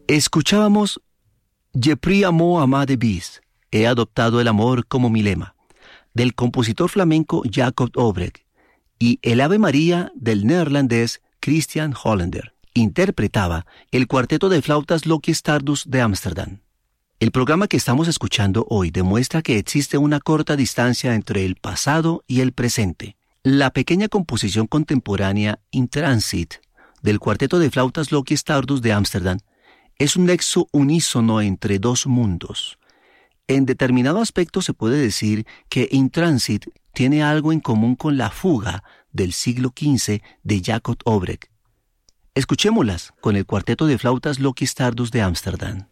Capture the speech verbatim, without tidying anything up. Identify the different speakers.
Speaker 1: Escuchábamos Je pris amour à ma devise, he adoptado el amor como mi lema, del compositor flamenco Jacob Obreg, y el Ave María del neerlandés Christian Hollander. Interpretaba el cuarteto de flautas Loki Stardust de Ámsterdam. El programa que estamos escuchando hoy demuestra que existe una corta distancia entre el pasado y el presente. La pequeña composición contemporánea In Transit del cuarteto de flautas Loki Stardust de Ámsterdam es un nexo unísono entre dos mundos. En determinado aspecto se puede decir que In Transit tiene algo en común con la fuga del siglo quince de Jacob Obreg. Escuchémoslas con el cuarteto de flautas Loki Stardust de Ámsterdam.